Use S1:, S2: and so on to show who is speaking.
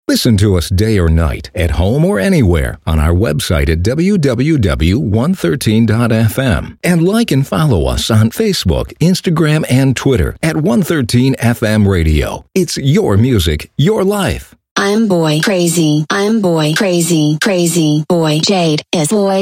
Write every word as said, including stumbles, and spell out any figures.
S1: Listen to us day or night, at home or anywhere, on our website at w w w dot one thirteen dot f m. And like and follow us on Facebook, Instagram, and Twitter at one thirteen F M Radio. It's your music, your life.
S2: I'm boy crazy. I'm boy crazy. Crazy boy. Jade is boy